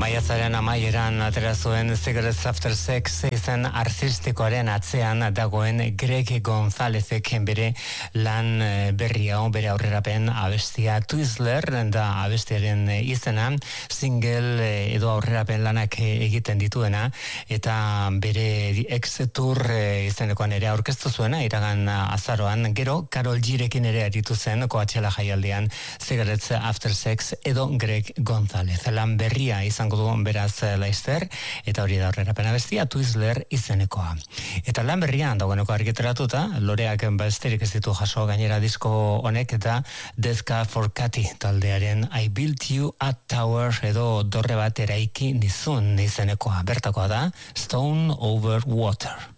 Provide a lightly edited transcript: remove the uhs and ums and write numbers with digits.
Maiatzaren amaieran atera zuen Cigarettes After Sex izen artistikoaren atzean dagoen Greg Gonzalezek bere lan berria bere aurrerapen abestia Twizzler da abestiaren izena, single edo aurrerapen lanak egiten dituena eta bere ex-tour izenekoan ere aurkeztu zuena iragan azaroan, gero Karol Girekin ere aritu zen Coachella jaialdian Cigarettes After Sex edo Greg Gonzalez. Lan berria izango du beraz Laster eta hori da aurrerapen abestia Twizzler izenekoa. Eta lan berrian dagoeneko argitaratuta, loreak besterik ez ditu jaso gainera disko honek eta Death Cab for Cutie taldearen I Built You a Tower edo dorre bat eraiki nizun izenekoa. Bertakoa da Stone Over Water.